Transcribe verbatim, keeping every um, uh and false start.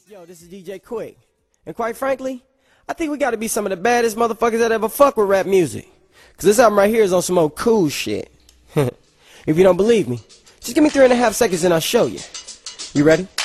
Yo, this is D J Quick. And quite frankly, I think we gotta be some of the baddest motherfuckers that ever fuck with rap music. Cause this album right here is on some old cool shit. If you don't believe me, just give me three and a half seconds and I'll show you. You ready?